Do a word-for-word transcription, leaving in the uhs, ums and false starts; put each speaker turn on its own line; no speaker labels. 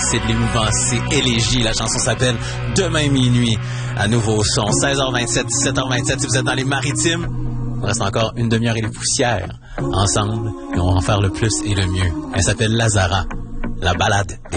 c'est de l'émouvant, c'est Élégie. La chanson s'appelle Demain minuit. À nouveau au son, seize heures vingt-sept, dix-sept heures vingt-sept, si vous êtes dans les maritimes. Il reste encore une demi-heure et des poussières ensemble, et on va en faire le plus et le mieux. Elle s'appelle Lazara, la balade.